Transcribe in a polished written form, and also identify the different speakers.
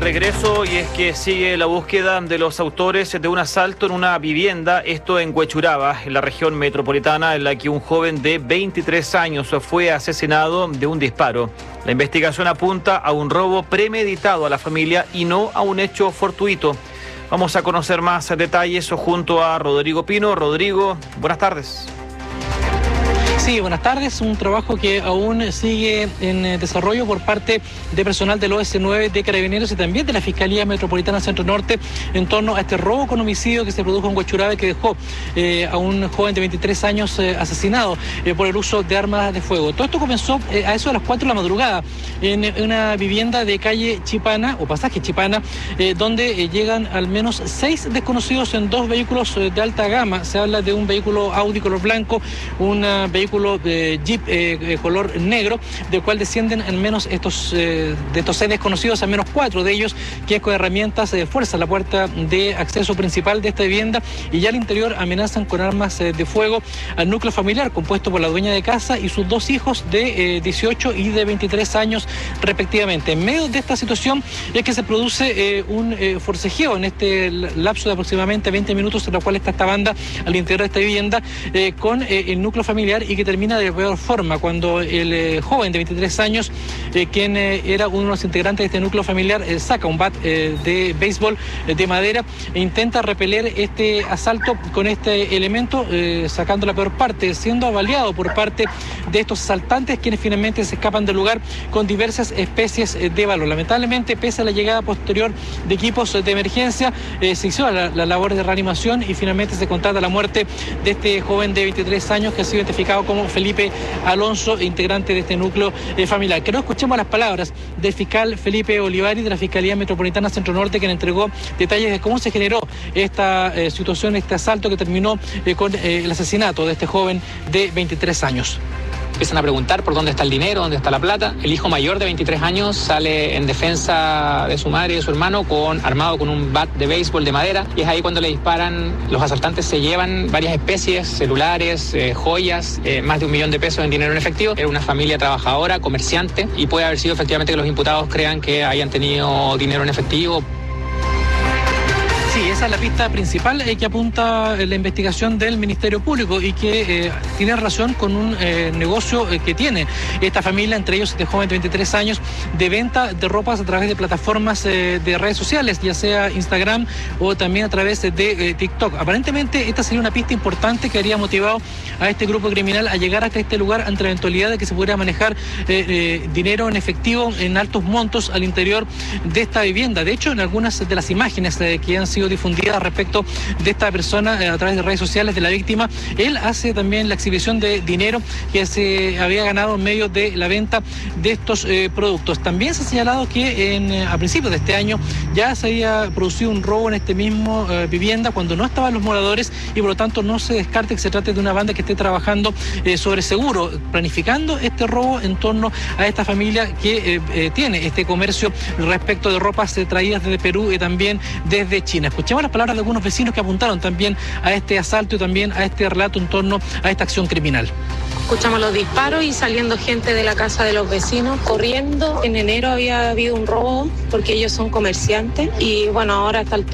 Speaker 1: Regreso, y es que sigue la búsqueda de los autores de un asalto en una vivienda, esto en Huechuraba, en la región metropolitana, en la que un joven de 23 años fue asesinado de un disparo. La investigación apunta a un robo premeditado a la familia y no a un hecho fortuito. Vamos a conocer más detalles junto a Rodrigo Pino. Rodrigo, buenas tardes.
Speaker 2: Sí, buenas tardes. Un trabajo que aún sigue en desarrollo por parte de personal del OS9 de Carabineros y también de la Fiscalía Metropolitana Centro Norte en torno a este robo con homicidio que se produjo en Huechuraba, que dejó a un joven de 23 años asesinado por el uso de armas de fuego. Todo esto comenzó a eso de las 4 de la madrugada en una vivienda de calle Chipana o pasaje Chipana, donde llegan al menos 6 desconocidos en 2 vehículos de alta gama. Se habla de un vehículo Audi color blanco, un vehículo de Jeep color negro, del cual descienden al menos de estos 6 desconocidos, al menos 4 de ellos que con herramientas fuerzan la puerta de acceso principal de esta vivienda y ya al interior amenazan con armas de fuego al núcleo familiar compuesto por la dueña de casa y sus 2 hijos de 18 y de 23 años respectivamente. En medio de esta situación es que se produce un forcejeo en este lapso de aproximadamente 20 minutos en la cual está esta banda al interior de esta vivienda con el núcleo familiar, y que termina de peor forma cuando el joven de 23 años, quien era uno de los integrantes de este núcleo familiar, saca un bat de béisbol de madera e intenta repeler este asalto con este elemento, sacando la peor parte, siendo avaliado por parte de estos asaltantes, quienes finalmente se escapan del lugar con diversas especies de valor. Lamentablemente, pese a la llegada posterior de equipos de emergencia, se hizo la labor de reanimación y finalmente se constata la muerte de este joven de 23 años que ha sido identificado como Felipe Alonso, integrante de este núcleo familiar. Que no escuchemos las palabras del fiscal Felipe Olivari de la Fiscalía Metropolitana Centro Norte, quien entregó detalles de cómo se generó esta situación, este asalto que terminó con el asesinato de este joven de 23 años.
Speaker 3: Empiezan a preguntar por dónde está el dinero, dónde está la plata. El hijo mayor de 23 años sale en defensa de su madre y de su hermano armado con un bat de béisbol de madera, y es ahí cuando le disparan. Los asaltantes se llevan varias especies, celulares, joyas, más de $1 millón en dinero en efectivo. Era una familia trabajadora, comerciante, y puede haber sido efectivamente que los imputados crean que hayan tenido dinero en efectivo.
Speaker 2: Sí, esa es la pista principal que apunta la investigación del Ministerio Público y que tiene relación con un negocio que tiene esta familia, entre ellos este joven de 23 años, de venta de ropas a través de plataformas de redes sociales, ya sea Instagram o también a través de TikTok. Aparentemente esta sería una pista importante que habría motivado a este grupo criminal a llegar hasta este lugar ante la eventualidad de que se pudiera manejar dinero en efectivo en altos montos al interior de esta vivienda. De hecho, en algunas de las imágenes que han sido difundidas respecto de esta persona a través de redes sociales de la víctima, él hace también la exhibición de dinero que se había ganado en medio de la venta de estos productos. También se ha señalado que a principios de este año ya se había producido un robo en este mismo vivienda cuando no estaban los moradores, y por lo tanto no se descarte que se trate de una banda que esté trabajando sobre seguro, planificando este robo en torno a esta familia que tiene este comercio respecto de ropas traídas desde Perú y también desde China. Escuchemos las palabras de algunos vecinos que apuntaron también a este asalto y también a este relato en torno a esta acción criminal.
Speaker 4: Escuchamos los disparos y saliendo gente de la casa de los vecinos corriendo. En enero había habido un robo porque ellos son comerciantes y bueno, ahora a esta altura